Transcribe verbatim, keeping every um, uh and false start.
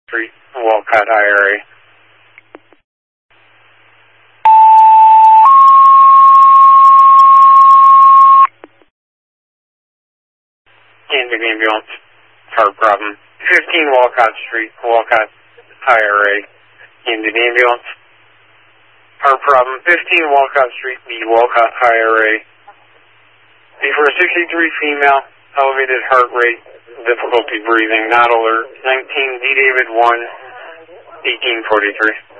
Street, Walcott, I R A. Kansas ambulance, heart problem. fifteen Walcott Street, Walcott, I R A. Kansas ambulance, heart problem. fifteen Walcott Street, B, Walcott, I R A. B for a sixty-three female, elevated heart rate, difficulty breathing, not alert. nineteen D David one, eighteen forty-three.